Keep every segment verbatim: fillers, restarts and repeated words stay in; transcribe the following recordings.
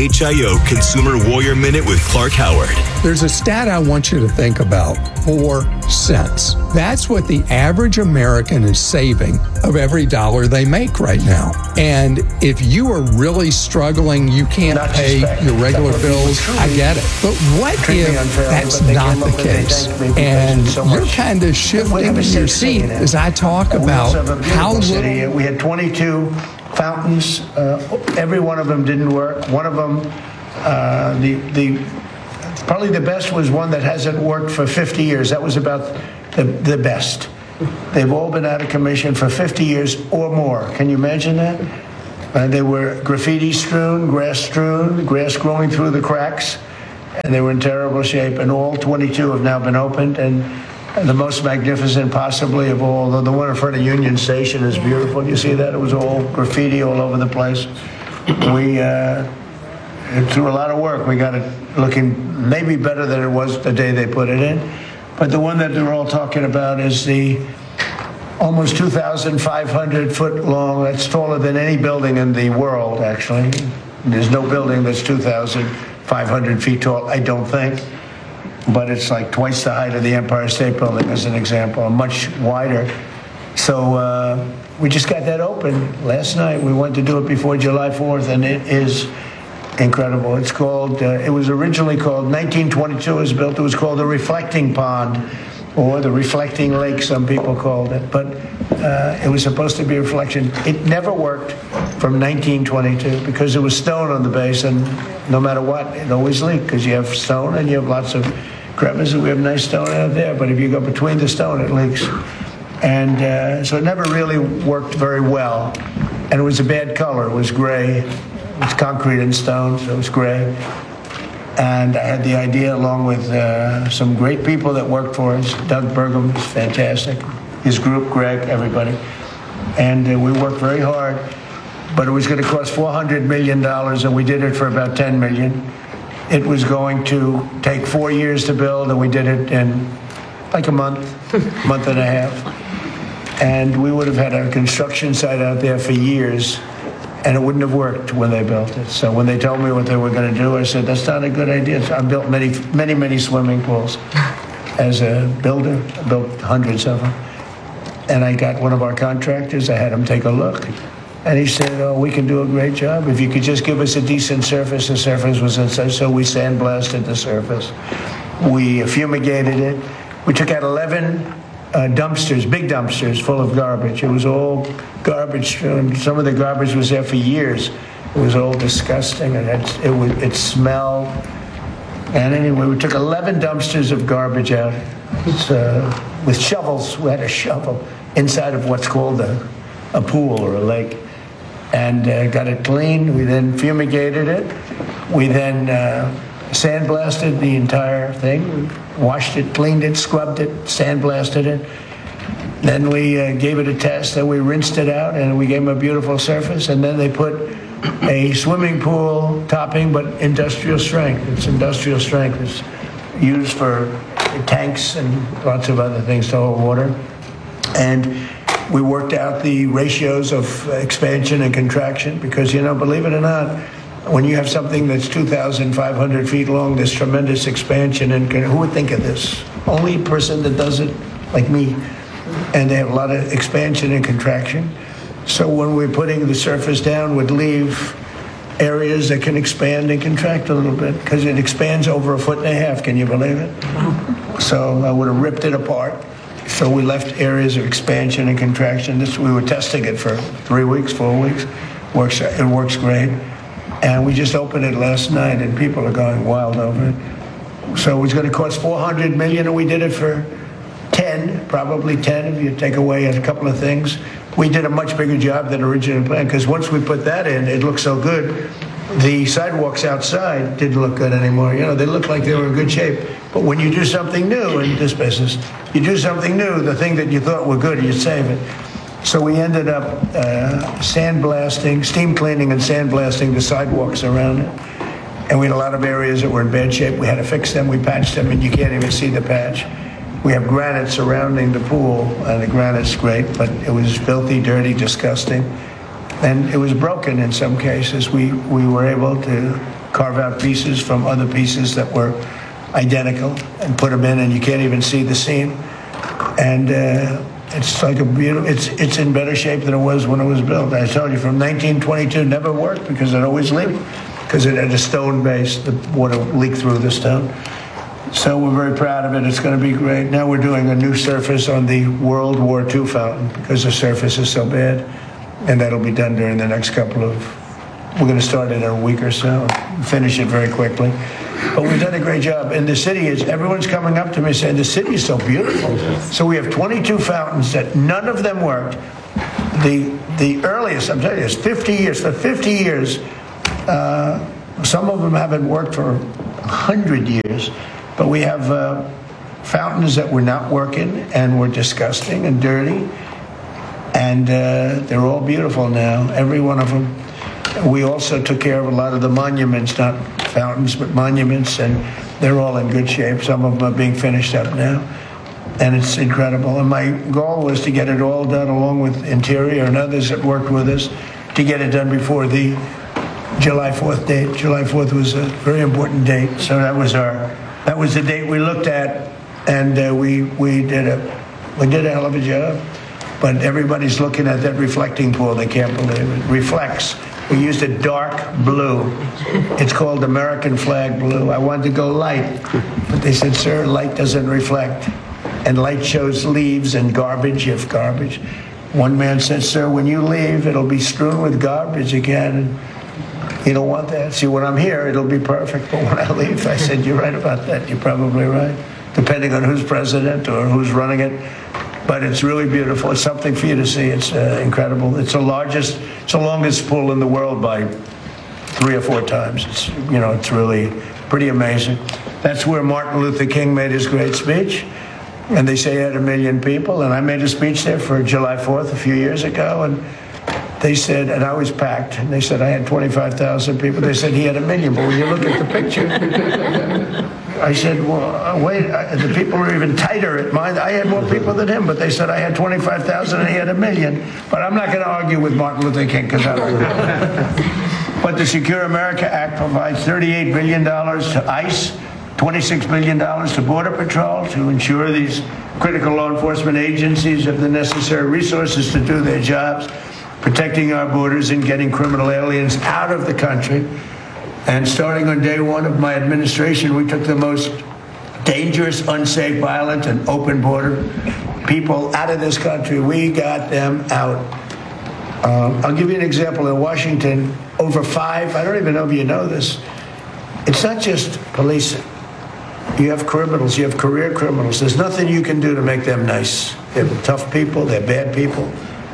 H I O Consumer Warrior Minute with Clark Howard. There's a stat I want you to think about. Four cents. That's what the average American is saving of every dollar they make right now. And if you are really struggling, you can't not pay your regular bills, I get it. But what if that's not the case? And so you're kind of shifting in your seat as I talk about how little... We had twenty-two fountains. Uh, every one of them didn't work. One of them, uh, the the probably the best was one that hasn't worked for fifty years. That was about the, the best. They've all been out of commission for fifty years or more. Can you imagine that? Uh, they were graffiti strewn, grass strewn, grass growing through the cracks, and they were in terrible shape. And all twenty-two have now been opened, and the most magnificent possibly of all, the one in front of Union Station is beautiful. You see that? It was all graffiti all over the place. We, uh, through a lot of work, we got it looking maybe better than it was the day they put it in. But the one that they're all talking about is the almost two thousand five hundred foot long. That's taller than any building in the world, actually. There's no building that's two thousand five hundred feet tall, I don't think. But it's like twice the height of the Empire State Building, as an example, much wider. So uh, we just got that open last night. We went to do it before July fourth, and it is incredible. It's called, uh, it was originally called, nineteen twenty-two it was built, it was called the Reflecting Pond, or the Reflecting Lake, some people called it. But uh, it was supposed to be a reflection. It never worked from nineteen twenty-two because there was stone on the base, and no matter what, it always leaked because you have stone and you have lots of crevices. We have nice stone out there, but if you go between the stone, it leaks. And uh, so it never really worked very well. And it was a bad color. It was gray. It was concrete and stone, so it was gray. And I had the idea, along with uh, some great people that worked for us. Doug Burgum is fantastic. His group, Greg, everybody. And uh, we worked very hard. But it was going to cost four hundred million dollars, and we did it for about ten million dollars. It was going to take four years to build, and we did it in like a month, month and a half. And we would have had a construction site out there for years, and it wouldn't have worked when they built it. So when they told me what they were going to do, I said, that's not a good idea. So I built many, many, many swimming pools as a builder. I built hundreds of them. And I got one of our contractors, I had him take a look. And he said, oh, we can do a great job. If you could just give us a decent surface. The surface was inside, so we sandblasted the surface. We fumigated it. We took out eleven uh, dumpsters, big dumpsters, full of garbage. It was all garbage strewn. Some of the garbage was there for years. It was all disgusting, and it, it, would, it smelled. And anyway, we took eleven dumpsters of garbage out uh, with shovels. We had a shovel inside of what's called a, a pool or a lake. And uh, got it clean. We then fumigated it. We then uh, sandblasted the entire thing. We washed it, cleaned it, scrubbed it, sandblasted it. Then we uh, gave it a test, and we rinsed it out, and we gave them a beautiful surface. And then they put a swimming pool topping, but industrial strength. It's industrial strength. It's used for tanks and lots of other things to hold water. And we worked out the ratios of expansion and contraction because, you know, believe it or not, when you have something that's two thousand five hundred feet long, there's tremendous expansion. And who would think of this? Only person that does it, like me. And they have a lot of expansion and contraction. So when we're putting the surface down, would leave areas that can expand and contract a little bit because it expands over a foot and a half. Can you believe it? So I would have ripped it apart. So we left areas of expansion and contraction. This, we were testing it for three weeks, four weeks. Works, it works great. And we just opened it last night, and people are going wild over it. So it was going to cost four hundred million dollars, and we did it for ten, probably ten if you take away a couple of things. We did a much bigger job than originally planned, because once we put that in, it looked so good. The sidewalks outside didn't look good anymore. You know, they looked like they were in good shape. But when you do something new in this business, you do something new, the thing that you thought were good, you save it. So we ended up uh, sandblasting, steam cleaning and sandblasting the sidewalks around it. And we had a lot of areas that were in bad shape. We had to fix them. We patched them, and you can't even see the patch. We have granite surrounding the pool, and the granite's great, but it was filthy, dirty, disgusting. And it was broken in some cases. We, we were able to carve out pieces from other pieces that were identical and put them in, and you can't even see the seam. And uh, it's like a beautiful, it's, it's in better shape than it was when it was built. I told you, from nineteen twenty-two, never worked because it always leaked, because it had a stone base, the water leaked through the stone. So we're very proud of it. It's going to be great. Now we're doing a new surface on the World War Two fountain because the surface is so bad, and that'll be done during the next couple of, we're going to start it in a week or so, finish it very quickly. But we've done a great job. And the city is, everyone's coming up to me saying, the city is so beautiful. So we have twenty-two fountains that none of them worked. The, the earliest, I'm telling you, is fifty years. For fifty years, uh, some of them haven't worked for one hundred years. But we have uh, fountains that were not working and were disgusting and dirty. And uh, they're all beautiful now, every one of them. We also took care of a lot of the monuments, not fountains, but monuments, and they're all in good shape. Some of them are being finished up now, and it's incredible. And my goal was to get it all done, along with Interior and others that worked with us, to get it done before the July fourth date. July fourth was a very important date, so that was our that was the date we looked at, and uh, we we did a we did a hell of a job. But everybody's looking at that reflecting pool; they can't believe it. Reflects. We used a dark blue. It's called American flag blue. I wanted to go light, but they said, sir, light doesn't reflect. And light shows leaves and garbage, if garbage. One man said, sir, when you leave, it'll be strewn with garbage again. And you don't want that. See, when I'm here, it'll be perfect. But when I leave, I said, you're right about that. You're probably right, depending on who's president or who's running it. But it's really beautiful. It's something for you to see. It's uh, incredible. It's the largest, it's the longest pool in the world by three or four times. It's, you know, it's really pretty amazing. That's where Martin Luther King made his great speech. And they say he had a million people. And I made a speech there for July fourth a few years ago. And they said, and I was packed. And they said I had twenty-five thousand people. They said he had a million. But when you look at the picture, I said, well, wait, I, the people are even tighter at mine. I had more people than him, but they said I had twenty-five thousand and he had a million. But I'm not going to argue with Martin Luther King because I don't know. But the Secure America Act provides thirty-eight billion dollars to ICE, twenty-six billion dollars to Border Patrol to ensure these critical law enforcement agencies have the necessary resources to do their jobs, protecting our borders and getting criminal aliens out of the country. And starting on day one of my administration, we took the most dangerous, unsafe, violent, and open border people out of this country. We got them out. Um, I'll give you an example. In Washington, over five, I don't even know if you know this, it's not just policing. You have criminals, you have career criminals. There's nothing you can do to make them nice. They're tough people, they're bad people.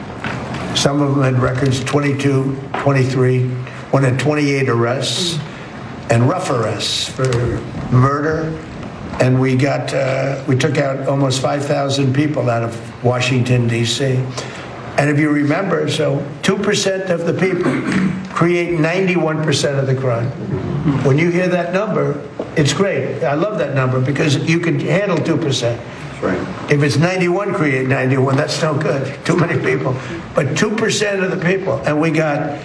Some of them had records, twenty-two, twenty-three, one had twenty-eight arrests and rough arrests for murder. And we got, uh, we took out almost five thousand people out of Washington, D C. And if you remember, so two percent of the people create ninety-one percent of the crime. When you hear that number, it's great. I love that number because you can handle two percent. Right. If it's ninety-one, create ninety-one. That's no good. Too many people. But two percent of the people. And we got,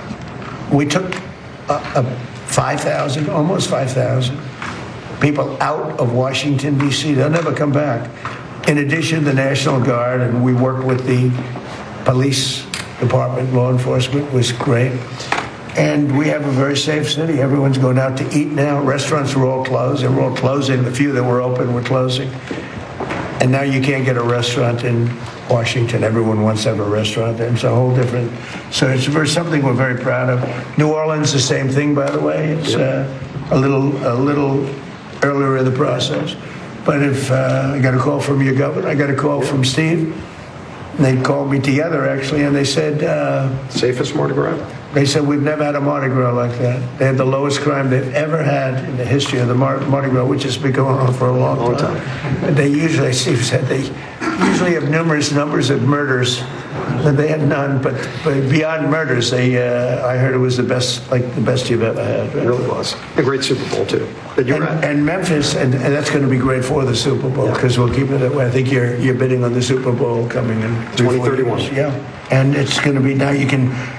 we took a, a five thousand, almost five thousand people out of Washington, D C. They'll never come back. In addition, the National Guard, and we worked with the police department, law enforcement was great. And we have a very safe city. Everyone's going out to eat now. Restaurants were all closed. They were all closing. The few that were open were closing. And now you can't get a restaurant in Washington. Everyone wants to have a restaurant, and it's a whole different. So it's very, something we're very proud of. New Orleans, the same thing, by the way. It's uh, a little, a little earlier in the process. But if uh, I got a call from your governor, I got a call from Steve. And they called me together actually, and they said, uh, "Safest Mardi Gras." They said, we've never had a Mardi Gras like that. They had the lowest crime they've ever had in the history of the Mar- Mardi Gras, which has been going on for a long, long time. time. And they usually, Steve said, they usually have numerous numbers of murders. And they had none, but, but beyond murders, they, uh, I heard it was the best, like the best you've ever had. Right? It really was. A great Super Bowl, too. But you're and, right. and Memphis, and, and that's going to be great for the Super Bowl, because yeah. we'll keep it that way. I think you're, you're bidding on the Super Bowl coming in twenty thirty-one. Yeah. And it's going to be, now you can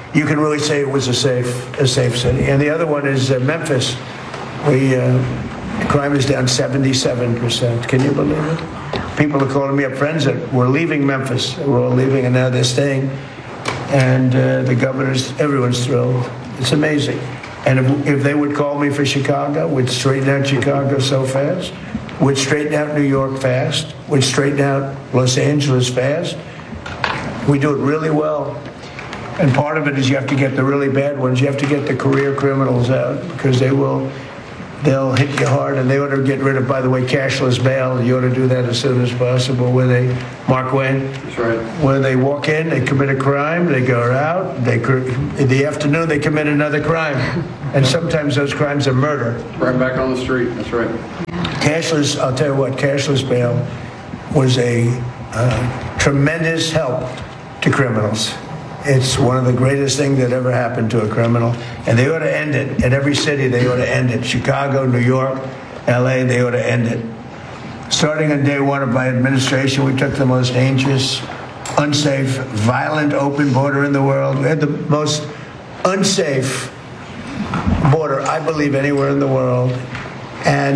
you can really say it was a safe, a safe city. And the other one is uh, Memphis. We uh, crime is down seventy-seven percent. Can you believe it? People are calling me up, friends that were leaving Memphis. We're all leaving, and now they're staying. And uh, the governor's, everyone's thrilled. It's amazing. And if, if they would call me for Chicago, we'd straighten out Chicago so fast. We'd straighten out New York fast. We'd straighten out Los Angeles fast. We do it really well. And part of it is you have to get the really bad ones. You have to get the career criminals out because they will, they'll hit you hard, and they ought to get rid of, by the way, cashless bail. You ought to do that as soon as possible. Where they, Mark Wayne? That's right. Where they walk in, they commit a crime, they go out, they in the afternoon they commit another crime. And sometimes those crimes are murder. Right back on the street. That's right. Cashless, I'll tell you what, cashless bail was a uh, tremendous help to criminals. It's one of the greatest things that ever happened to a criminal. And they ought to end it. In every city, they ought to end it. Chicago, New York, L A, they ought to end it. Starting on day one of my administration, we took the most dangerous, unsafe, violent open border in the world. We had the most unsafe border, I believe, anywhere in the world. And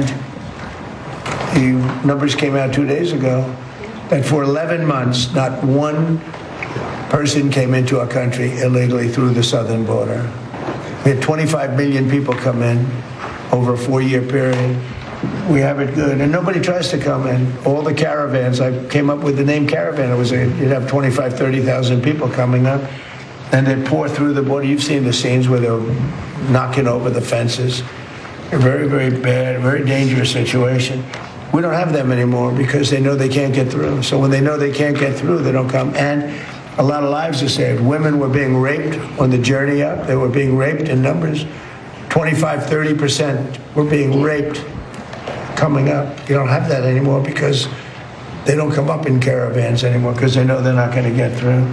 the numbers came out two days ago that for eleven months, not one person came into our country illegally through the southern border. We had twenty-five million people come in over a four-year period. We have it good, and nobody tries to come in. All the caravans, I came up with the name caravan. It was a, you'd have twenty-five, thirty thousand people coming up, and they pour through the border. You've seen the scenes where they're knocking over the fences. A very, very bad, very dangerous situation. We don't have them anymore because they know they can't get through. So when they know they can't get through, they don't come. And a lot of lives are saved. Women were being raped on the journey up. They were being raped in numbers. twenty-five, thirty percent were being raped coming up. You don't have that anymore because they don't come up in caravans anymore because they know they're not going to get through.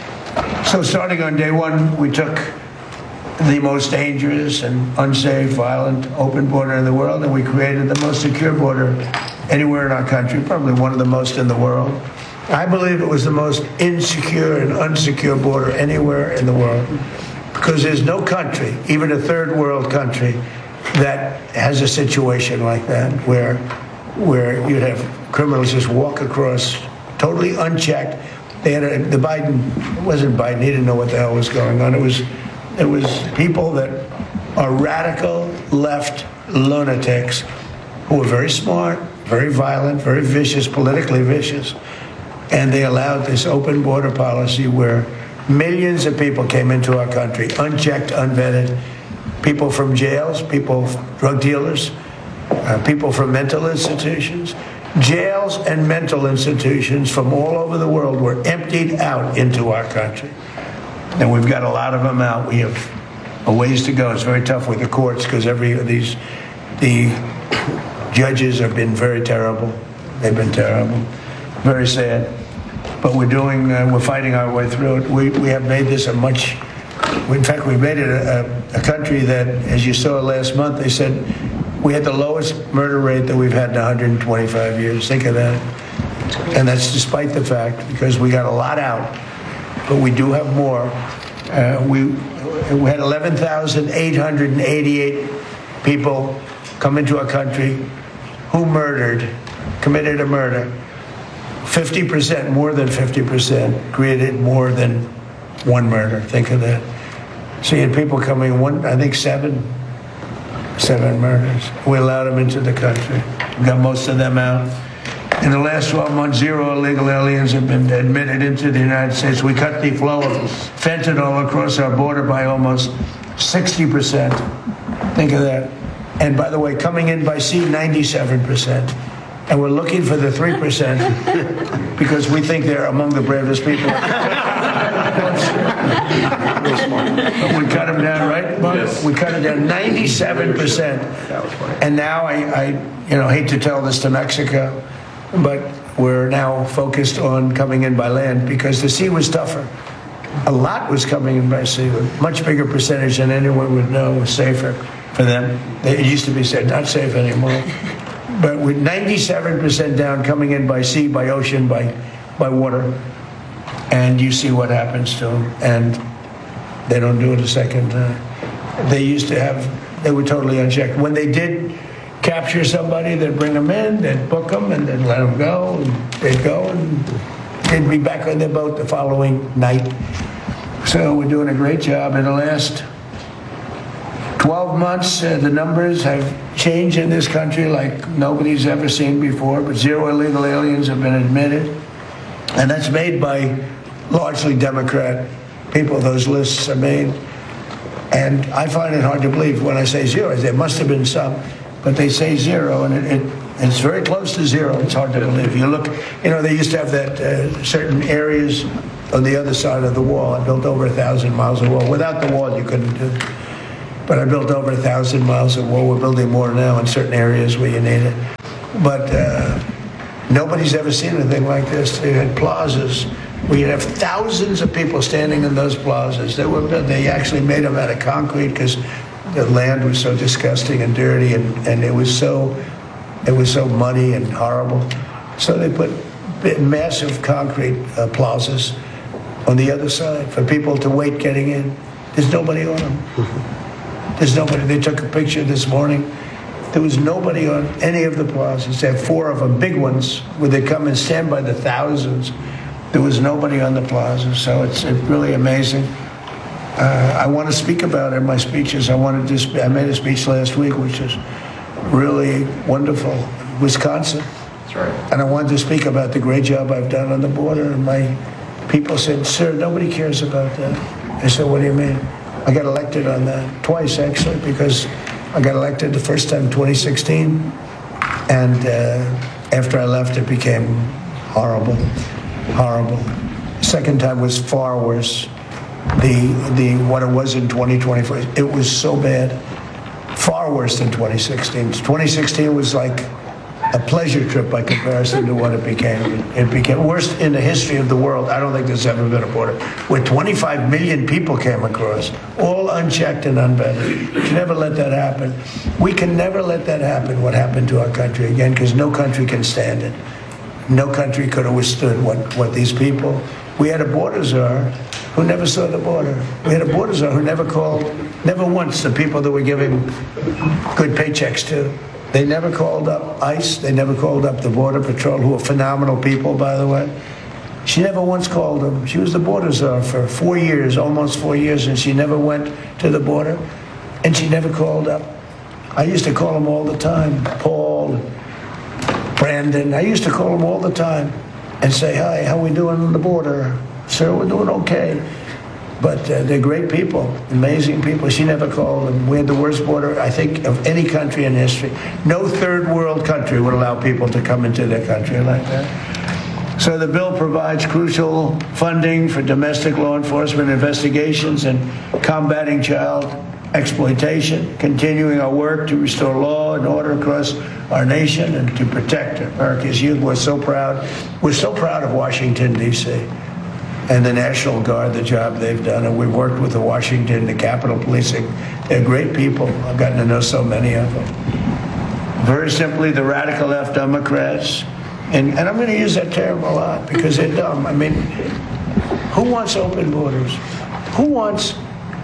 So starting on day one, we took the most dangerous and unsafe, violent, open border in the world, and we created the most secure border anywhere in our country, probably one of the most in the world. I believe it was the most insecure and unsecure border anywhere in the world because there's no country, even a third world country, that has a situation like that where where you'd have criminals just walk across totally unchecked. They had a, the Biden, it wasn't Biden, he didn't know what the hell was going on. It was it was people that are radical left lunatics who were very smart, very violent, very vicious, politically vicious. And they allowed this open border policy where millions of people came into our country, unchecked, unvetted. People from jails, people, drug dealers, uh, people from mental institutions. Jails and mental institutions from all over the world were emptied out into our country. And we've got a lot of them out. We have a ways to go. It's very tough with the courts because every of these, the judges have been very terrible. They've been terrible. Very sad. But we're doing, uh, we're fighting our way through it. We, we have made this a much, in fact, we made it a, a country that, as you saw last month, they said we had the lowest murder rate that we've had in one hundred twenty-five years. Think of that. And that's despite the fact, because we got a lot out, but we do have more. Uh, we, we had eleven thousand eight hundred eighty-eight people come into our country who murdered, committed a murder. fifty percent, more than fifty percent, created more than one murder. Think of that. So you had people coming, one, I think seven, seven murders. We allowed them into the country. We got most of them out. In the last twelve months, zero illegal aliens have been admitted into the United States. We cut the flow of fentanyl across our border by almost sixty percent. Think of that. And by the way, coming in by sea, ninety-seven percent. And we're looking for the three percent because we think they're among the bravest people. We cut them down, right? Yes. We cut it down ninety-seven percent. And now I, I, you know, hate to tell this to Mexico, but we're now focused on coming in by land because the sea was tougher. A lot was coming in by sea, a much bigger percentage than anyone would know was safer for them. It used to be said not safe anymore. But with ninety-seven percent down coming in by sea, by ocean, by by water, and you see what happens to them. And They don't do it a second time. They used to have, they were totally unchecked. When they did capture somebody, they'd bring them in, they'd book them, and then let them go, and they'd go, and they'd be back on their boat the following night. So we're doing a great job. In the last twelve months, uh, the numbers have changed in this country like nobody's ever seen before, but zero illegal aliens have been admitted. And that's made by largely Democrat people. Those lists are made. And I find it hard to believe when I say zero. There must have been some, but they say zero, and it, it, it's very close to zero. It's hard to believe. You look, you know, they used to have that uh, certain areas on the other side of the wall. I built over a thousand miles of wall. Without the wall, you couldn't do it. But I built over a thousand miles of wall. We're building more now in certain areas where you need it. But uh, nobody's ever seen anything like this. They had plazas where you'd have thousands of people standing in those plazas. They were they actually made them out of concrete because the land was so disgusting and dirty, and, and it was so it was so muddy and horrible. So they put massive concrete uh, plazas on the other side for people to wait getting in. There's nobody on them. There's nobody. They took a picture this morning. There was nobody on any of the plazas. They have four of them, big ones, where they come and stand by the thousands. There was nobody on the plaza, so it's, it's really amazing. Uh, I want to speak about it in my speeches. I wanted to. Sp- I made a speech last week, which is really wonderful. Wisconsin. That's right. And I wanted to speak about the great job I've done on the border. And my people said, "Sir, nobody cares about that." I said, "What do you mean?" I got elected on that twice, actually, because I got elected the first time in twenty sixteen, and uh, after I left, it became horrible, horrible. Second time was far worse. The the what it was in twenty twenty-four, it was so bad, far worse than twenty sixteen. twenty sixteen was like a pleasure trip by comparison to what it became. It became worst in the history of the world. I don't think there's ever been a border where twenty-five million people came across, all unchecked and unvetted. You can never let that happen. We can never let that happen, what happened to our country again, because no country can stand it. No country could have withstood what, what these people. We had a border czar who never saw the border. We had a border czar who never called, never once, the people that were giving good paychecks to. They never called up ICE. They never called up the Border Patrol, who are phenomenal people, by the way. She never once called them. She was the border czar for four years, almost four years, and she never went to the border, and she never called up. I used to call them all the time, Paul, Brandon. I used to call them all the time and say, "Hi, how we doing on the border?" "Sir, we're doing okay." But uh, they're great people, amazing people. She never called them. We had the worst border, I think, of any country in history. No third world country would allow people to come into their country like that. So the bill provides crucial funding for domestic law enforcement investigations and combating child exploitation, continuing our work to restore law and order across our nation and to protect America's youth. We're so proud. We're so proud of Washington, D C and the National Guard, the job they've done. And we've worked with the Washington, the Capitol Policing. They're great people. I've gotten to know so many of them. Very simply, the radical left Democrats, and, and I'm going to use that term a lot because they're dumb. I mean, who wants open borders? Who wants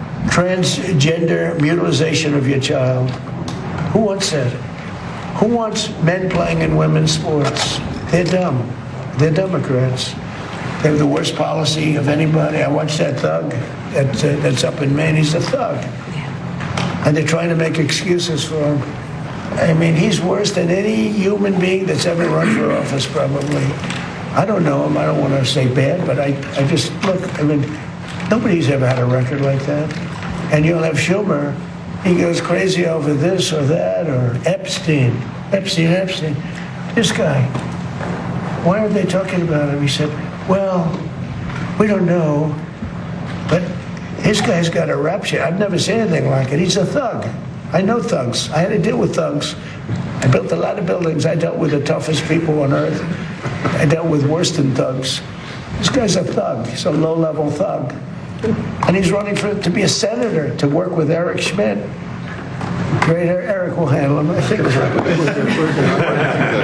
transgender mutilization of your child? Who wants that? Who wants men playing in women's sports? They're dumb. They're Democrats. They have the worst policy of anybody. I watched that thug that, uh, that's up in Maine. He's a thug. And they're trying to make excuses for him. I mean, he's worse than any human being that's ever run for office, probably. I don't know him. I don't want to say bad, but I, I just, look, I mean, nobody's ever had a record like that. And you'll have Schumer. He goes crazy over this or that, or Epstein. Epstein, Epstein. This guy. Why are they talking about him? He said, well, we don't know, but this guy's got a rap sheet. I've never seen anything like it. He's a thug. I know thugs. I had to deal with thugs. I built a lot of buildings. I dealt with the toughest people on earth. I dealt with worse than thugs. This guy's a thug. He's a low-level thug. And he's running for to be a senator, to work with Eric Schmidt. Great, Eric will handle him. I think.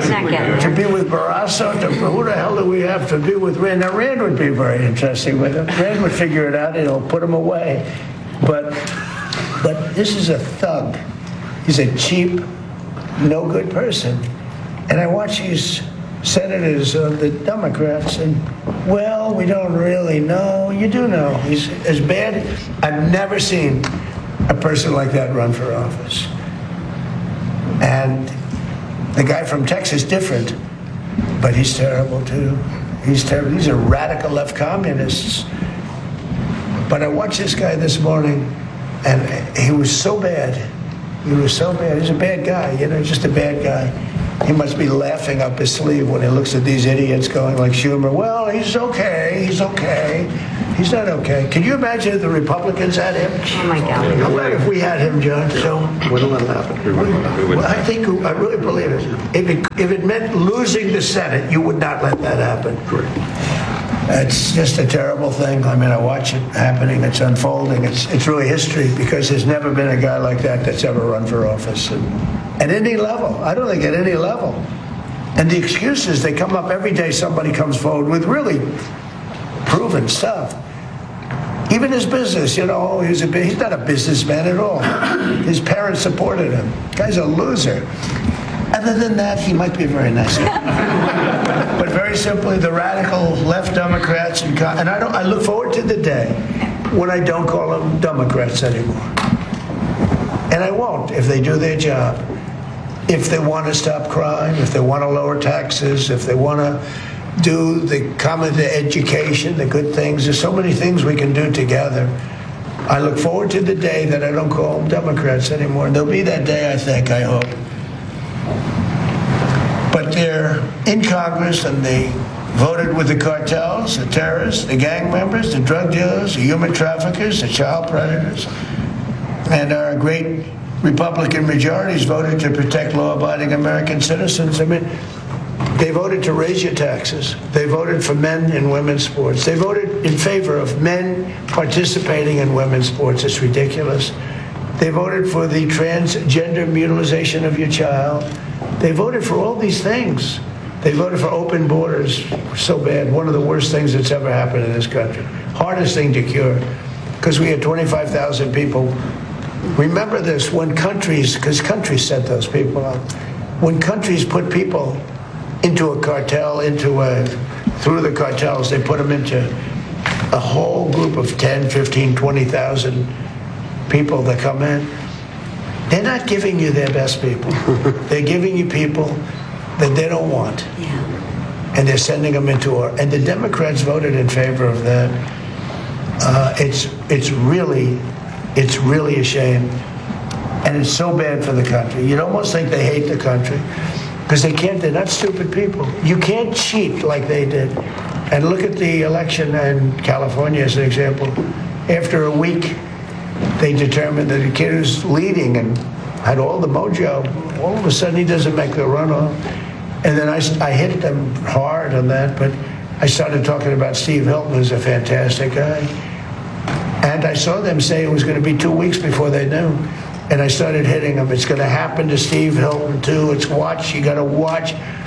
He's not getting To there. be with Barrasso, to, who the hell do we have to be with Rand? Now, Rand would be very interesting with him. Rand would figure it out, and he'll put him away. But, but this is a thug. He's a cheap, no good person. And I watch these senators, uh, the Democrats, and, well, we don't really know. You do know. He's as bad. I've never seen a person like that run for office. And the guy from Texas, different, but he's terrible too. He's terrible. These are radical left communists. But I watched this guy this morning, and he was so bad. He was so bad. He's a bad guy, you know, just a bad guy. He must be laughing up his sleeve when he looks at these idiots going like Schumer, well, he's okay, he's okay. He's not okay. Can you imagine if the Republicans had him? Oh, my God. How about if we had him, John? So, Wouldn't let it happen. well, I think, I really believe it. If it, if it meant losing the Senate, you would not let that happen. Correct. It's just a terrible thing. I mean, I watch it happening. It's unfolding. It's it's really history because there's never been a guy like that that's ever run for office. And, at any level. I don't think at any level. And the excuses, they come up every day. Somebody comes forward with really proven stuff. Even his business, you know, he's, a, he's not a businessman at all. His parents supported him. Guy's a loser. Other than that, he might be a very nice guy. But very simply, the radical left Democrats, and, and I, don't, I look forward to the day when I don't call them Democrats anymore. And I won't if they do their job. If they want to stop crime, if they want to lower taxes, if they want to do the common education, the good things. There's so many things we can do together. I look forward to the day that I don't call them Democrats anymore. And there'll be that day, I think, I hope. But they're in Congress and they voted with the cartels, the terrorists, the gang members, the drug dealers, the human traffickers, the child predators. And our great Republican majorities voted to protect law-abiding American citizens. I mean, they voted to raise your taxes. They voted for men in women's sports. They voted in favor of men participating in women's sports. It's ridiculous. They voted for the transgender mutilization of your child. They voted for all these things. They voted for open borders. So bad. One of the worst things that's ever happened in this country. Hardest thing to cure. Because we had twenty-five thousand people. Remember this, when countries, because countries set those people up, when countries put people into a cartel, into a, through the cartels, they put them into a whole group of ten, fifteen, twenty thousand people that come in. They're not giving you their best people. They're giving you people that they don't want. Yeah. And they're sending them into war. And the Democrats voted in favor of that. Uh, it's it's really, it's really a shame. And it's so bad for the country. You'd almost think they hate the country because they can't, they're not stupid people. You can't cheat like they did. And look at the election in California as an example. After a week, they determined that the kid who's leading and had all the mojo, all of a sudden he doesn't make the runoff. And then I, I hit them hard on that, but I started talking about Steve Hilton, who's a fantastic guy. And I saw them say it was going to be two weeks before they knew. And I started hitting them. It's going to happen to Steve Hilton, too. It's watch. You got to watch.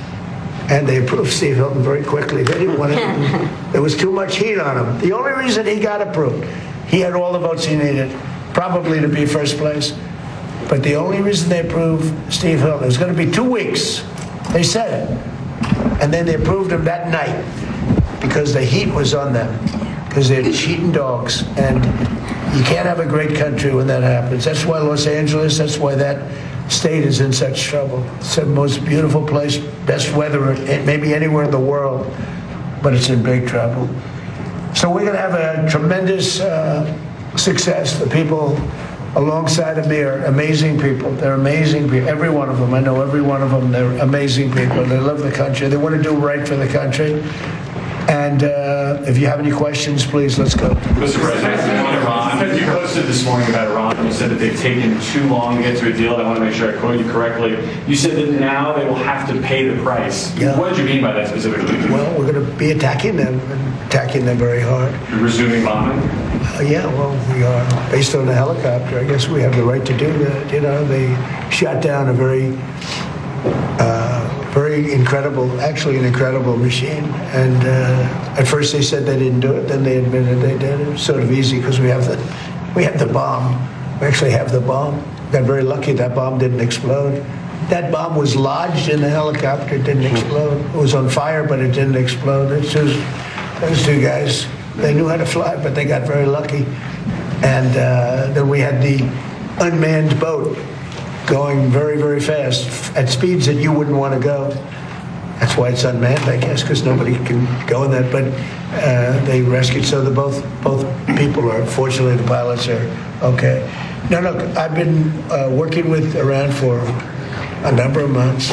And they approved Steve Hilton very quickly. They didn't want it. There was too much heat on him. The only reason he got approved, he had all the votes he needed, probably to be first place. But the only reason they approved Steve Hilton, it was going to be two weeks. They said it. And then they approved him that night because the heat was on them, because they're cheating dogs. And you can't have a great country when that happens. That's why Los Angeles, that's why that state is in such trouble. It's the most beautiful place, best weather maybe anywhere in the world, but it's in big trouble. So we're going to have a tremendous uh, success. The people alongside of me are amazing people. They're amazing people, every one of them. I know every one of them. They're amazing people. They love the country. They want to do right for the country. And uh, if you have any questions, please, let's go. Mister President, on Iran, you posted this morning about Iran. You said that they've taken too long to get to a deal. I want to make sure I quote you correctly. You said that now they will have to pay the price. Yeah. What did you mean by that specifically? Well, we're going to be attacking them, and attacking them very hard. You're resuming bombing? Uh, yeah, well, we are. Based on the helicopter, I guess we have the right to do that. You know, they shot down a very... Uh, very incredible, actually an incredible machine. And uh, at first they said they didn't do it, then they admitted they did. It was sort of easy because we have the we have the bomb. We actually have the bomb. Got very lucky that bomb didn't explode. That bomb was lodged in the helicopter. It didn't explode. It was on fire, but it didn't explode. It's just, those two guys, they knew how to fly, but they got very lucky. And uh, then we had the unmanned boat going very, very fast at speeds that you wouldn't want to go. That's why it's unmanned, I guess, because nobody can go in that. But uh, they rescued, so the both both people are, fortunately, the pilots are okay. Now, look, I've been uh, working with Iran for a number of months,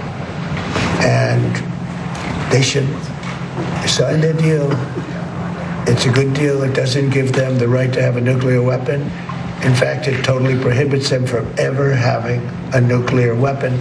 and they should sign their deal. It's a good deal. It doesn't give them the right to have a nuclear weapon. In fact, it totally prohibits them from ever having a nuclear weapon.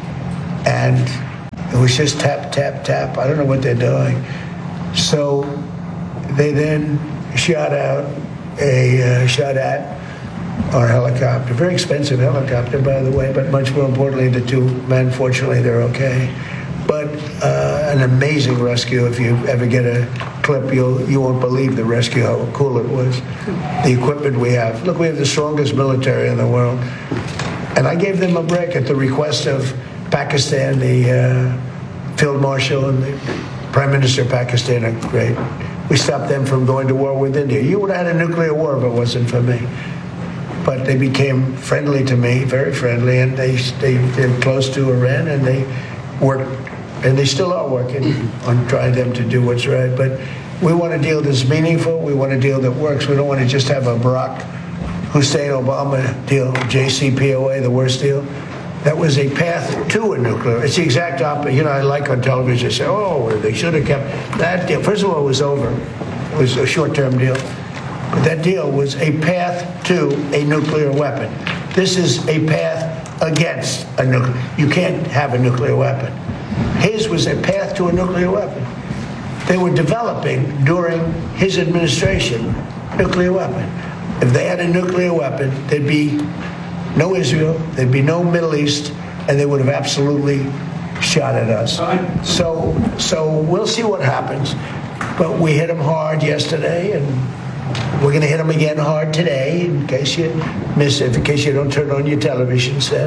And it was just tap, tap, tap. I don't know what they're doing. So they then shot out a uh, shot at our helicopter, very expensive helicopter, by the way, but much more importantly, the two men, fortunately, they're okay. But uh, an amazing rescue. If you ever get a clip, you'll, you won't believe the rescue, how cool it was. The equipment we have. Look, we have the strongest military in the world. And I gave them a break at the request of Pakistan. The uh, Field Marshal and the Prime Minister of Pakistan are great. We stopped them from going to war with India. You would have had a nuclear war if it wasn't for me. But they became friendly to me, very friendly, and they they they're close to Iran, and they worked, and they still are working on trying them to do what's right. But we want a deal that's meaningful. We want a deal that works. We don't want to just have a Barack Hussein Obama deal, J C P O A, the worst deal. That was a path to a nuclear. It's the exact opposite. You know, I like on television, they say, oh, they should have kept that deal. First of all, it was over. It was a short-term deal. But that deal was a path to a nuclear weapon. This is a path against a nuclear. You can't have a nuclear weapon. His was a path to a nuclear weapon. They were developing during his administration nuclear weapon. If they had a nuclear weapon, there'd be no Israel, there'd be no Middle East, and they would have absolutely shot at us. So, so we'll see what happens. But we hit them hard yesterday, and we're going to hit them again hard today, in case you miss it, in case you don't turn on your television set.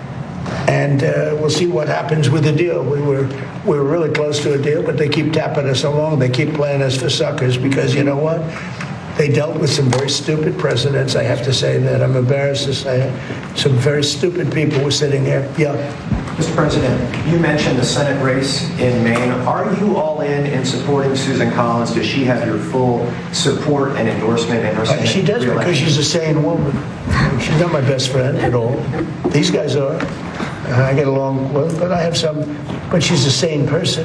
And uh, we'll see what happens with the deal. We were we were really close to a deal, but they keep tapping us along. They keep playing us for suckers because, you know what? They dealt with some very stupid presidents. I have to say that. I'm embarrassed to say it. Some very stupid people were sitting there. Yeah. Mister President, you mentioned the Senate race in Maine. Are you all in in supporting Susan Collins? Does she have your full support and endorsement in her Senate Uh, she does re-election? because she's a sane woman. She's not my best friend at all. These guys are. Uh, I get along with, but I have some. But she's a sane person,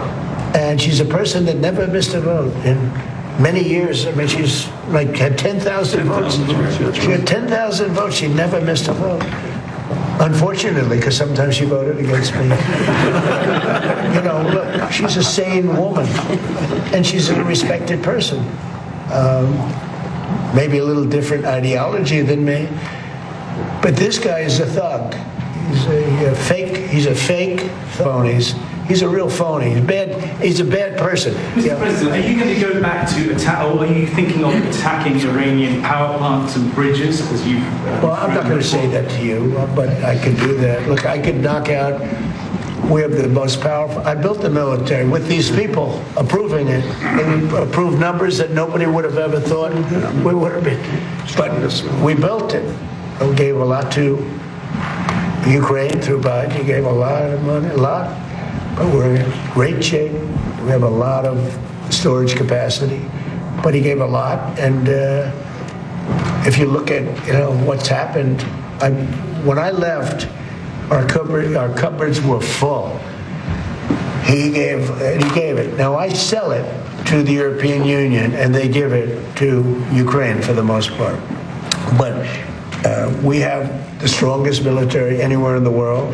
and she's a person that never missed a vote in many years. I mean, she's like had ten thousand votes. She had ten thousand votes. She never missed a vote. Unfortunately, because sometimes she voted against me. You know, look, she's a sane woman, and she's a respected person. Um, maybe a little different ideology than me, but this guy is a thug. He's a, a fake. He's a fake phony. He's, he's a real phony. He's bad. He's a bad person. Mister Yeah. President, are you going to go back to attack, or are you thinking of attacking Iranian power plants and bridges as you? Uh, Well, I'm not going to say that to you, but I could do that. Look, I could knock out. We have the most powerful. I built the military with these people approving it. They approved numbers that nobody would have ever thought we would have been. But we built it. We gave a lot to Ukraine through Biden. He gave a lot of money, a lot. But we're in great shape. We have a lot of storage capacity. But he gave a lot. And uh, if you look at, you know, what's happened, I, when I left, our cupboard, our cupboards were full. He gave, and he gave it. Now I sell it to the European Union, and they give it to Ukraine for the most part. But uh, we have the strongest military anywhere in the world,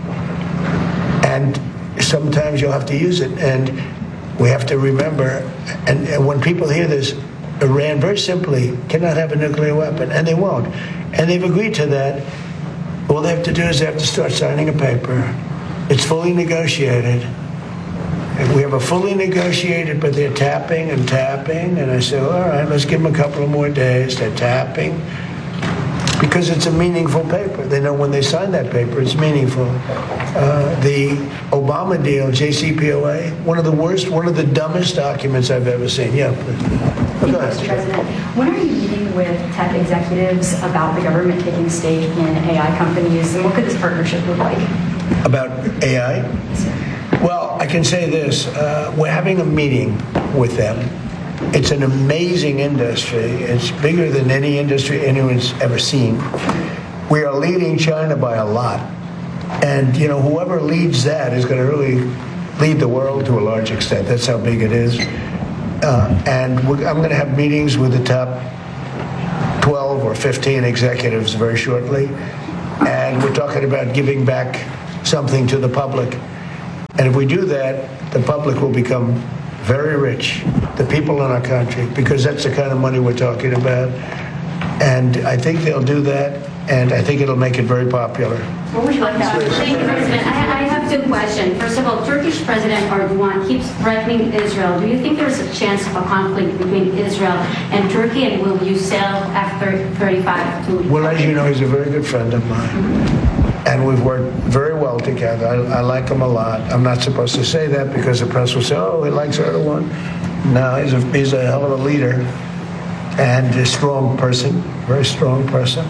and sometimes you'll have to use it. And we have to remember, and, and when people hear this, Iran very simply cannot have a nuclear weapon, and they won't. And they've agreed to that. All they have to do is they have to start signing a paper. It's fully negotiated. And we have a fully negotiated, but they're tapping and tapping. And I said, all right, let's give them a couple of more days. They're tapping. Because it's a meaningful paper. They know when they sign that paper, it's meaningful. Uh, the Obama deal, J C P O A, one of the worst, one of the dumbest documents I've ever seen. Yeah, please. Go ahead. Mister President, when are you meeting with tech executives about the government taking stake in A I companies, and what could this partnership look like? About A I? Yes, sir. Well, I can say this. Uh, we're having a meeting with them. It's an amazing industry. It's bigger than any industry anyone's ever seen. We are leading China by a lot. And, you know, whoever leads that is going to really lead the world to a large extent. That's how big it is. Uh, and we're, I'm going to have meetings with the top twelve or fifteen executives very shortly. And we're talking about giving back something to the public. And if we do that, the public will become very rich, the people in our country, because that's the kind of money we're talking about. And I think they'll do that, and I think it'll make it very popular. What would you like to add? Thank you, President. I, I have two questions. First of all, Turkish President Erdogan keeps threatening Israel. Do you think there's a chance of a conflict between Israel and Turkey, and will you sell F thirty-five to Well, as you know, he's a very good friend of mine. Mm-hmm. And we've worked very well together. I, I like him a lot. I'm not supposed to say that because the press will say, oh, he likes Erdogan. No, he's a, he's a hell of a leader and a strong person, very strong person.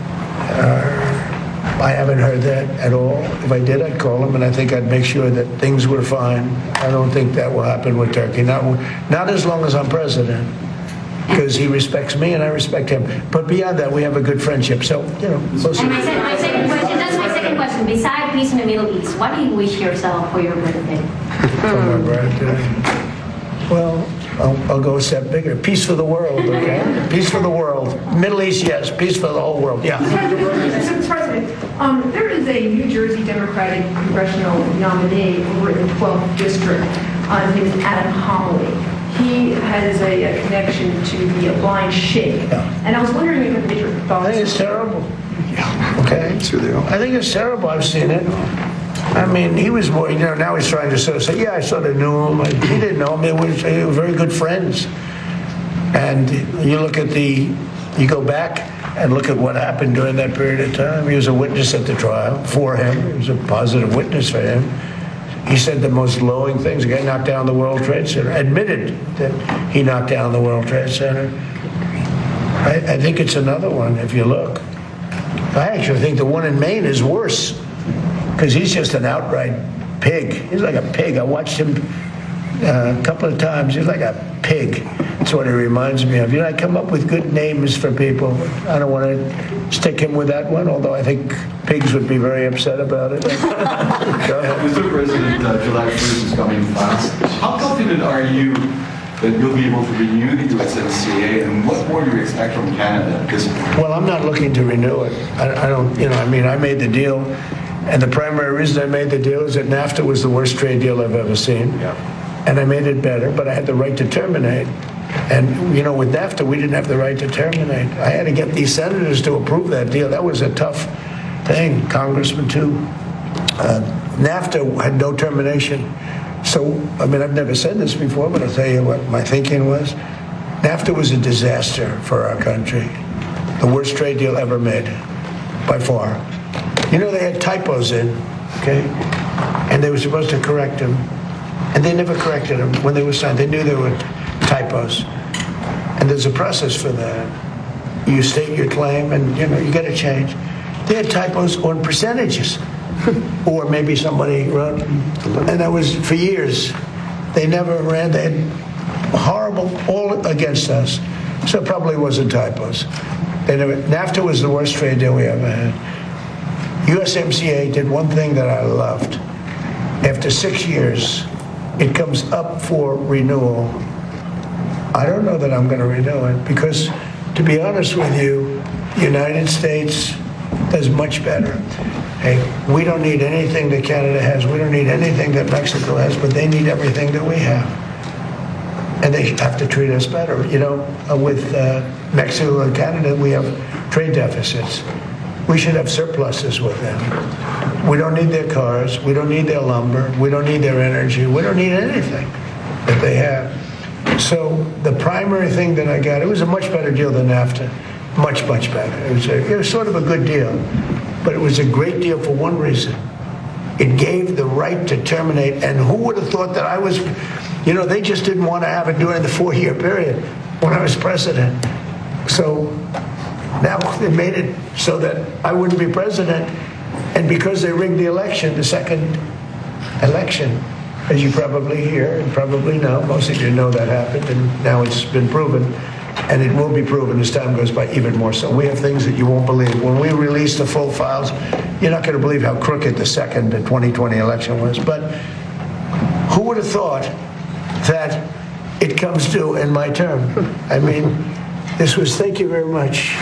Uh, I haven't heard that at all. If I did, I'd call him, and I think I'd make sure that things were fine. I don't think that will happen with Turkey. Not, not as long as I'm president, because he respects me and I respect him. But beyond that, we have a good friendship. So, you know, we'll see. And my, se- my second question, that's my second question. Besides peace in the Middle East, what do you wish yourself for your birthday? For my birthday. Well, I'll, I'll go a step bigger. Peace for the world, okay? Peace for the world. Middle East, yes. Peace for the whole world, yeah. Mister President, um, there is a New Jersey Democratic congressional nominee over in the twelfth district. Uh, his name is Adam Homily. He has a, a connection to the uh, blind sheikh. Yeah. And I was wondering if you had your thoughts. I think it's terrible. Okay? That's who they are. I think it's terrible. I've seen it. I mean, he was more, you know, now he's trying to sort of say, yeah, I sort of knew him. I, he didn't know him. They were, they were very good friends. And you look at the, you go back and look at what happened during that period of time. He was a witness at the trial for him. He was a positive witness for him. He said the most glowing things. The guy knocked down the World Trade Center, admitted that he knocked down the World Trade Center. I, I think it's another one, if you look. I actually think the one in Maine is worse, because he's just an outright pig. He's like a pig. I watched him uh, a couple of times. He's like a pig. That's what he reminds me of. You know, I come up with good names for people. I don't want to stick him with that one, although I think pigs would be very upset about it. Go ahead. Mister President, uh, July first is coming fast. How confident are you that you'll be able to renew the U S M C A, and what more do you expect from Canada at this point? Well, I'm not looking to renew it. I, I don't, you know, I mean, I made the deal, and the primary reason I made the deal is that NAFTA was the worst trade deal I've ever seen. Yeah. And I made it better, but I had the right to terminate. And, you know, with NAFTA, we didn't have the right to terminate. I had to get these senators to approve that deal. That was a tough thing, Congressman, too. Uh, NAFTA had no termination. So, I mean, I've never said this before, but I'll tell you what my thinking was. NAFTA was a disaster for our country. The worst trade deal ever made, by far. You know, they had typos in, okay? And they were supposed to correct them. And they never corrected them when they were signed. They knew they were typos. And there's a process for that. You state your claim, and, you know, you got to change. They had typos on percentages. Or maybe somebody wrote, and that was for years. They never ran, they had horrible, all against us. So it probably wasn't typos. They never, NAFTA was the worst trade deal we ever had. U S M C A did one thing that I loved. After six years, it comes up for renewal. I don't know that I'm going to renew it because, to be honest with you, the United States does much better. Hey, we don't need anything that Canada has. We don't need anything that Mexico has, but they need everything that we have. And they have to treat us better. You know, uh, with uh, Mexico and Canada, we have trade deficits. We should have surpluses with them. We don't need their cars. We don't need their lumber. We don't need their energy. We don't need anything that they have. So the primary thing that I got, it was a much better deal than NAFTA. Much, much better. It was, a, it was sort of a good deal. But it was a great deal for one reason. It gave the right to terminate. And who would have thought that I was, you know, they just didn't want to have it during the four-year period when I was president. So now they made it so that I wouldn't be president. And because they rigged the election, the second election, as you probably hear and probably know, most of you know that happened, and now it's been proven, and it will be proven as time goes by even more so. We have things that you won't believe. When we release the full files, you're not going to believe how crooked the second the twenty twenty election was. But who would have thought that it comes due in my term? I mean, this was, thank you very much.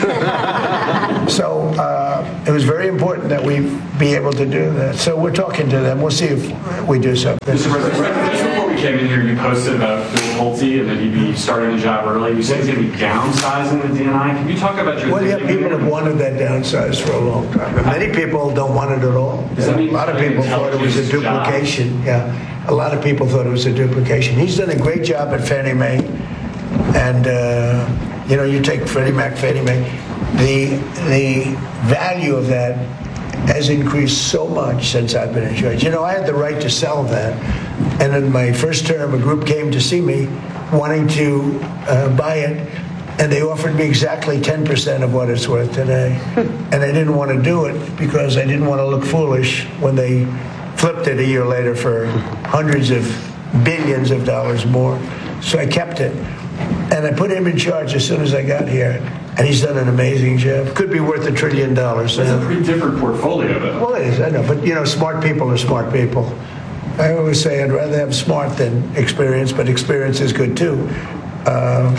So uh, it was very important that we be able to do that. So we're talking to them. We'll see if we do something. Mister President, just before we came in here, you posted about Bill Pulte and that he'd be starting a job early. You said he's going to be downsizing the D N I. Can you talk about your Well, yeah, people have wanted that downsized for a long time. But many people don't want it at all. Does that mean a lot of people thought it was a duplication. Yeah, a lot of people thought it was a duplication. He's done a great job at Fannie Mae. And, uh, you know, you take Freddie Mac, Fannie Mae, the, the value of that has increased so much since I've been in charge. You know, I had the right to sell that. And in my first term, a group came to see me wanting to uh, buy it. And they offered me exactly ten percent of what it's worth today. And I didn't want to do it because I didn't want to look foolish when they flipped it a year later for hundreds of billions of dollars more. So I kept it. And I put him in charge as soon as I got here. And he's done an amazing job. Could be worth a trillion dollars. That's a pretty different portfolio, though. Well, it is, I know. But, you know, smart people are smart people. I always say I'd rather have smart than experience, but experience is good, too. Uh,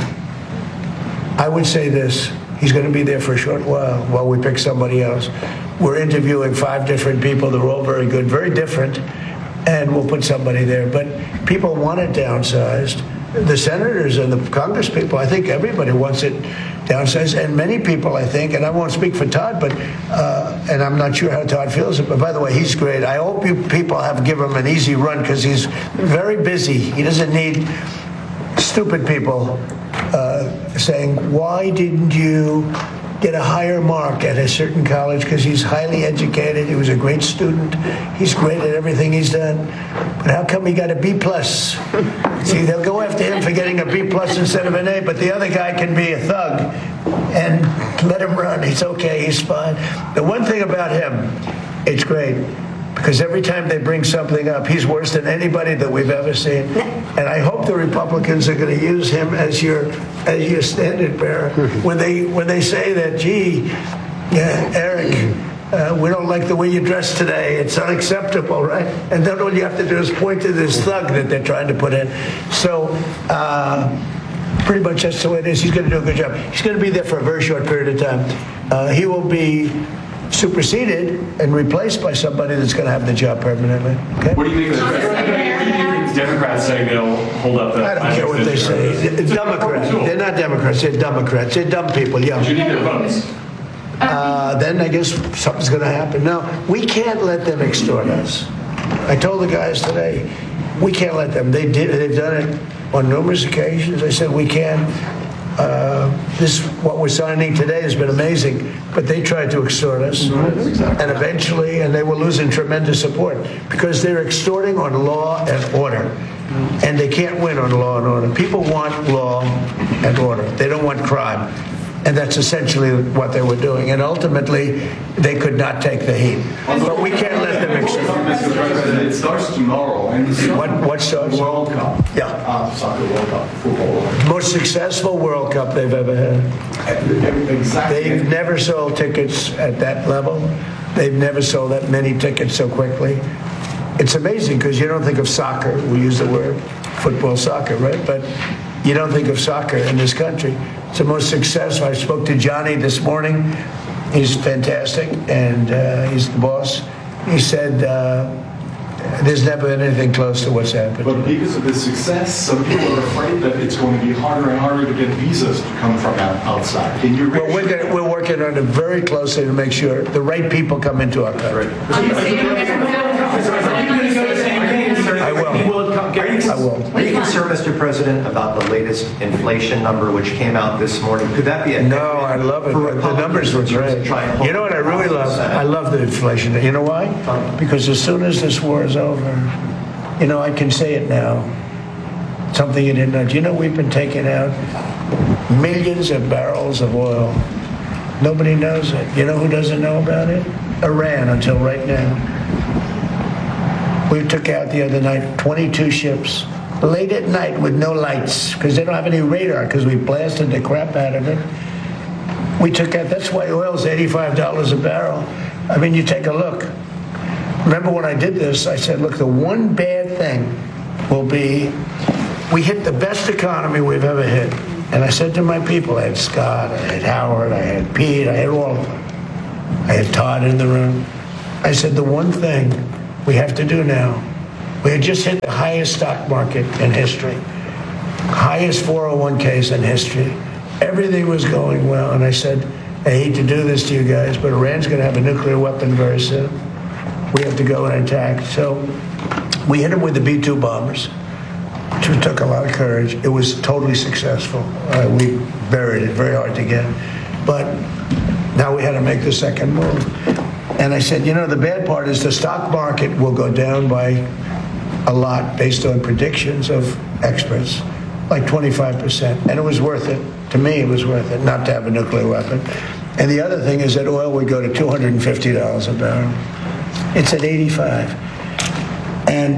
I would say this. He's going to be there for a short while while we pick somebody else. We're interviewing five different people. They're all very good, very different. And we'll put somebody there. But people want it downsized. The senators and the Congress people, I think everybody wants it downsized. And many people, I think, and I won't speak for Todd, but, uh, and I'm not sure how Todd feels, but by the way, he's great. I hope you people have given him an easy run because he's very busy. He doesn't need stupid people uh, saying, why didn't you get a higher mark at a certain college? Because he's highly educated. He was a great student. He's great at everything he's done. But how come he got a B plus? See, they'll go after him for getting a B plus instead of an A, but the other guy can be a thug and let him run. He's okay. He's fine. The one thing about him, it's great. Because every time they bring something up, he's worse than anybody that we've ever seen. And I hope the Republicans are going to use him as your as your standard bearer when they when they say that, gee, yeah, Eric, uh, we don't like the way you dress today. It's unacceptable, right? And then all you have to do is point to this thug that they're trying to put in. So uh, pretty much that's the way it is. He's going to do a good job. He's going to be there for a very short period of time. Uh, he will be superseded and replaced by somebody that's going to have the job permanently. Okay? What do you think of the Democrats saying they'll hold up the... I don't care what they say. Democrats. They're not Democrats. They're Democrats. They're dumb people, yeah. But you need their votes. Uh, then I guess something's going to happen. No, we can't let them extort us. I told the guys today, we can't let them. They did. They've done it on numerous occasions. I said we can't. Uh, this, what we're signing today has been amazing, but they tried to extort us. And eventually, and they were losing tremendous support because they're extorting on law and order. And they can't win on law and order. People want law and order. They don't want crime. And that's essentially what they were doing. And ultimately, they could not take the heat. But we can't let them extort. Mister President, it starts tomorrow. And what, what starts? World Cup. Yeah. Uh, soccer World Cup, football. Most successful World Cup they've ever had. Exactly. They've never sold tickets at that level. They've never sold that many tickets so quickly. It's amazing because you don't think of soccer. We use the word football, soccer, right? But you don't think of soccer in this country. It's the most successful. I spoke to Johnny this morning. He's fantastic, and uh, he's the boss. He said uh, there's never been anything close to what's happened. But because of the success, some people are afraid that it's going to be harder and harder to get visas to come from out- outside. Can you Well, we're, gonna, we're working on it very closely to make sure the right people come into our country. I will. I will. Are you concerned, Mister President, about the latest inflation number which came out this morning? Could that be a No, I love it. The numbers were great. You know what I really love? I love the inflation. You know why? Because as soon as this war is over, you know, I can say it now. Something you didn't know. Do you know we've been taking out millions of barrels of oil? Nobody knows it. You know who doesn't know about it? Iran, until right now. We took out the other night twenty-two ships late at night with no lights because they don't have any radar because we blasted the crap out of it. We took out, that's why oil's eighty-five dollars a barrel. I mean, you take a look. Remember when I did this, I said, look, the one bad thing will be we hit the best economy we've ever hit. And I said to my people, I had Scott, I had Howard, I had Pete, I had all of them. I had Todd in the room. I said, the one thing we have to do now, we had just hit the highest stock market in history, highest four oh one k's in history. Everything was going well. And I said, I hate to do this to you guys, but Iran's going to have a nuclear weapon very soon. We have to go and attack. So we hit them with the B two bombers, which took a lot of courage. It was totally successful. Uh, we buried it, very hard to get. But now we had to make the second move. And I said, you know, the bad part is the stock market will go down by a lot based on predictions of experts, like twenty-five percent. And it was worth it. To me, it was worth it not to have a nuclear weapon. And the other thing is that oil would go to two hundred fifty dollars a barrel. It's at eighty-five, and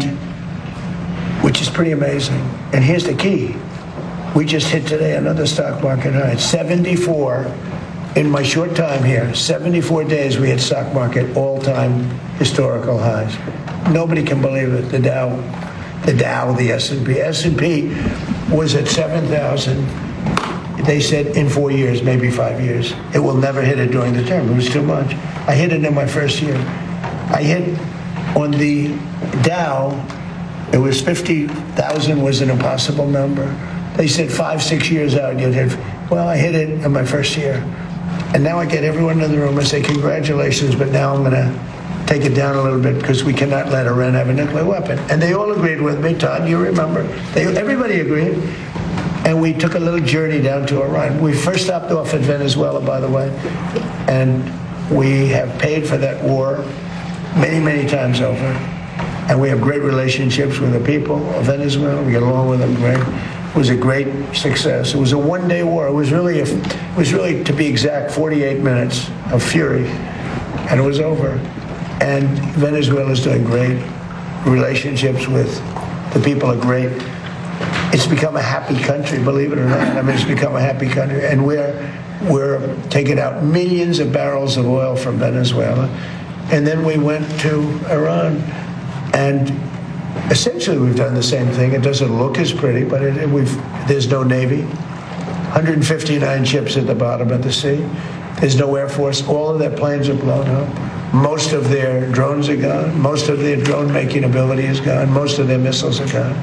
which is pretty amazing. And here's the key. We just hit today another stock market high, seventy-four. In my short time here, seventy-four days we hit stock market all-time historical highs. Nobody can believe it. The Dow, the Dow, the S and P. S and P was at seven thousand. They said in four years, maybe five years. It will never hit it during the term. It was too much. I hit it in my first year. I hit on the Dow, it was fifty thousand was an impossible number. They said five, six years out, you'd hit. Well, I hit it in my first year. And now I get everyone in the room and say, congratulations, but now I'm going to take it down a little bit because we cannot let Iran have a nuclear weapon. And they all agreed with me, Todd, you remember. They, everybody agreed. And we took a little journey down to Iran. We first stopped off at Venezuela, by the way. And we have paid for that war many, many times over. And we have great relationships with the people of Venezuela. We get along with them great. It was a great success. It was a one-day war. It was really, a, it was really, to be exact, forty-eight minutes of fury, and it was over. And Venezuela is doing great. Relationships with the people are great. It's become a happy country, believe it or not. I mean, it's become a happy country, and we're we're taking out millions of barrels of oil from Venezuela, and then we went to Iran, and essentially, we've done the same thing. It doesn't look as pretty, but it, it, we've, there's no Navy. one hundred fifty-nine ships at the bottom of the sea. There's no Air Force. All of their planes are blown up. Most of their drones are gone. Most of their drone-making ability is gone. Most of their missiles are gone.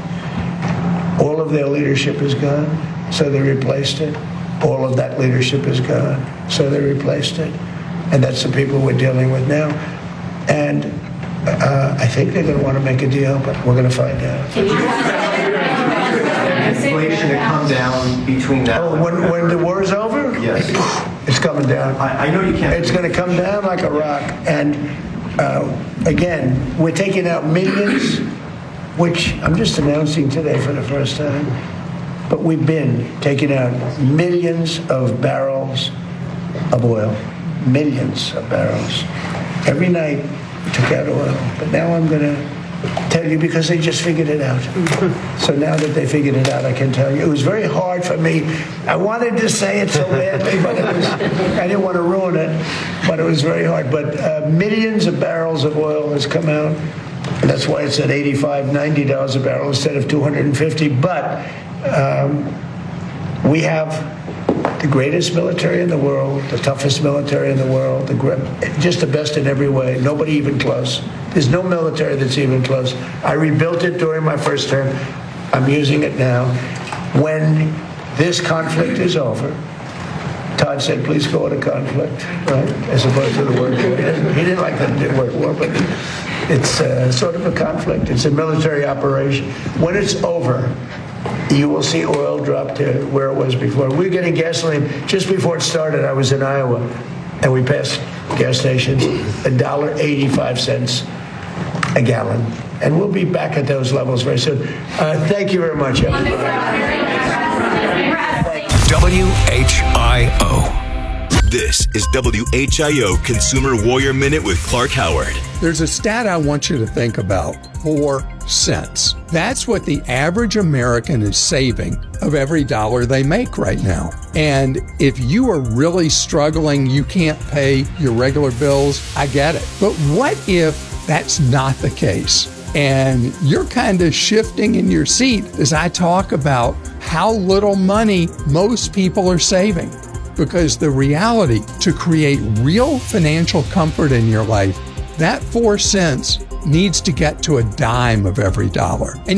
All of their leadership is gone, so they replaced it. All of that leadership is gone, so they replaced it. And that's the people we're dealing with now. And Uh, I think they're going to want to make a deal, but we're going to find out. Inflation to come down between now. Oh, when, when the war is over? Yes. It's coming down. I, I know you can't. It's going to come down like a rock. And uh, again, we're taking out millions, which I'm just announcing today for the first time. But we've been taking out millions of barrels of oil. Millions of barrels. Every night, took out oil, but now I'm going to tell you because they just figured it out. So now that they figured it out, I can tell you. It was very hard for me. I wanted to say it so badly, but it was, I didn't want to ruin it, but it was very hard. But uh, millions of barrels of oil has come out, and that's why it's at eighty-five, ninety dollars a barrel instead of two hundred fifty. But um, we have the greatest military in the world, the toughest military in the world, the, just the best in every way. Nobody even close. There's no military that's even close. I rebuilt it during my first term. I'm using it now. When this conflict is over, Todd said, please go into conflict, right? As opposed to the word war. He didn't, he didn't like the word war, but it's uh, sort of a conflict. It's a military operation. When it's over, you will see oil drop to where it was before. We were getting gasoline just before it started. I was in Iowa, and we passed gas stations one dollar and eighty-five cents a gallon. And we'll be back at those levels very soon. Uh, thank you very much, everybody. W H I O. This is W H I O Consumer Warrior Minute with Clark Howard. There's a stat I want you to think about. Four cents. That's what the average American is saving of every dollar they make right now. And if you are really struggling, you can't pay your regular bills, I get it. But what if that's not the case? And you're kind of shifting in your seat as I talk about how little money most people are saving. Because the reality, to create real financial comfort in your life, that four cents needs to get to a dime of every dollar. And